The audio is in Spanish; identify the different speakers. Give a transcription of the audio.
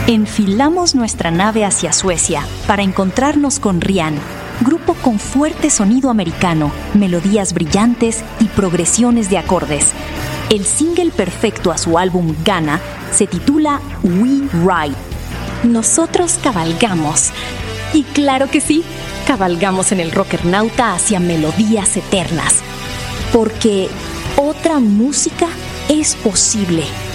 Speaker 1: Enfilamos nuestra nave hacia Suecia para encontrarnos con Rian, grupo con fuerte sonido americano, melodías brillantes y progresiones de acordes. El single perfecto a su álbum Ghana se titula We Ride. Nosotros cabalgamos. Y claro que sí, cabalgamos en el Rockernauta hacia melodías eternas. Porque otra música es posible.